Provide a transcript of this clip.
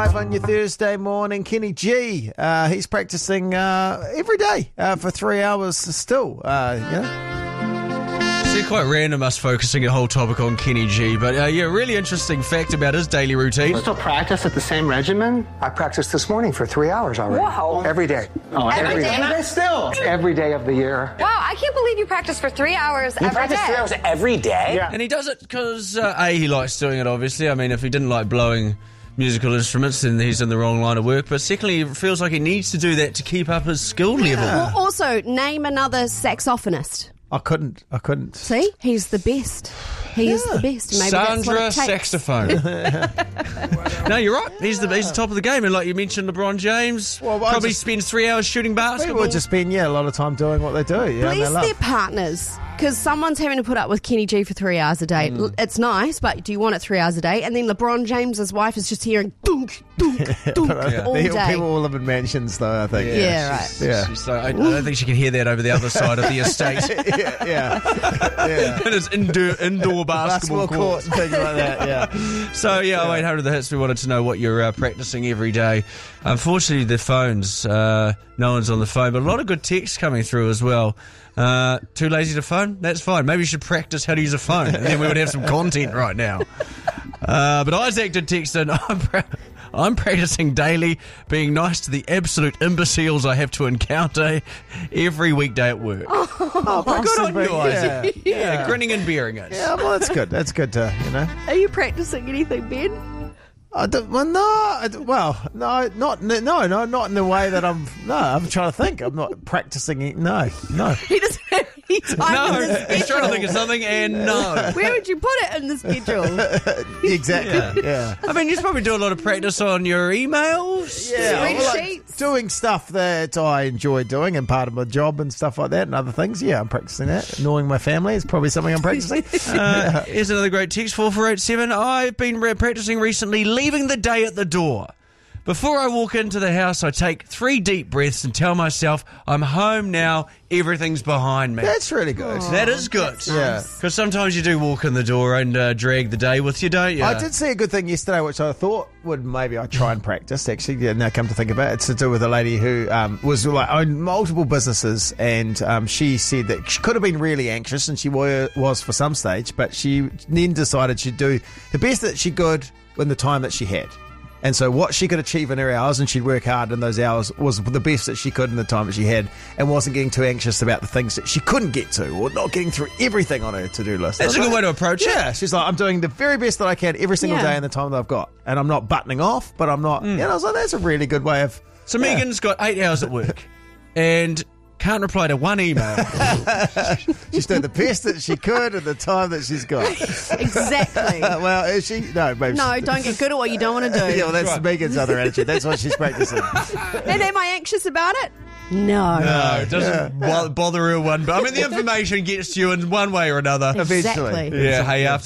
Live on your Thursday morning, Kenny G. He's practicing every day for 3 hours still. It's quite random us focusing a whole topic on Kenny G, but really interesting fact about his daily routine. You still practice at the same regimen? I practiced this morning for 3 hours already. Wow. Every day. Oh, Every day? Still. Every day of the year. Wow, I can't believe you practice for 3 hours every day. Practice 3 hours every day? Yeah. And he does it because, he likes doing it, obviously. I mean, if he didn't like blowing musical instruments, then he's in the wrong line of work. But secondly, he feels like he needs to do that to keep up his skill level. Well, also, name another saxophonist. I couldn't. See? He's the best. He is the best. Maybe Sandra that's what it takes. saxophone. No, you're right. He's the top of the game. And like you mentioned, LeBron James probably spends 3 hours shooting basketball. People just spend a lot of time doing what they do. Yeah, Bless their partners. Because someone's having to put up with Kenny G for 3 hours a day. It's nice, but do you want it 3 hours a day? And then LeBron James's wife is just hearing dunk, dunk, dunk all day. People all live in mansions, though, I think. Yeah, right. Yeah. I don't think she can hear that over the other side of the estate. yeah. And it's indoor basketball court and things like that, yeah. So, 0800 The Hits, we wanted to know what you're practicing every day. Unfortunately, the phones, no one's on the phone, but a lot of good texts coming through as well. Too lazy to phone? That's fine. Maybe you should practice how to use a phone, and then we would have some content right now. But Isaac did text in, I'm practicing daily being nice to the absolute imbeciles I have to encounter every weekday at work. Good on you, Isaac. Yeah, grinning and bearing it. Yeah, well, that's good. That's good to, Are you practicing anything, Ben? not in the way that I'm trying to think. I'm not practicing it. No. He doesn't have any time in the schedule. He's trying to think of something and no. Where would you put it in the schedule? Exactly, yeah. I mean, you probably do a lot of practice on your emails. Yeah, Spreadsheets. doing stuff that I enjoy doing and part of my job and stuff like that and other things. Yeah, I'm practicing that. Annoying my family is probably something I'm practicing. Here's another great text, 4487. I've been practicing recently leaving the day at the door. Before I walk into the house, I take 3 deep breaths and tell myself, I'm home now, everything's behind me. That's really good. That is good. Yeah. Because sometimes you do walk in the door and drag the day with you, don't you? I did see a good thing yesterday, which I thought would maybe I try and practice. Actually, now come to think about it, it's to do with a lady who owned multiple businesses, and she said that she could have been really anxious, and she was for some stage, but she then decided she'd do the best that she could in the time that she had. And so what she could achieve in her hours, and she'd work hard in those hours, was the best that she could in the time that she had, and wasn't getting too anxious about the things that she couldn't get to, or not getting through everything on her to-do list. That's a good way to approach it. Yeah, she's like, I'm doing the very best that I can every single day in the time that I've got. And I'm not buttoning off, but I'm not... I was like, that's a really good way of... So Megan's got 8 hours at work, and can't reply to one email. She's doing the best that she could at the time that she's got. Exactly. Well, is she? No, maybe No, don't get good at what you don't want to do. Yeah, well, that's Megan's other attitude. That's what she's practicing. And am I anxious about it? No. No, it doesn't bother her one. But I mean, the information gets to you in one way or another. Exactly. Eventually. Yeah, hey, after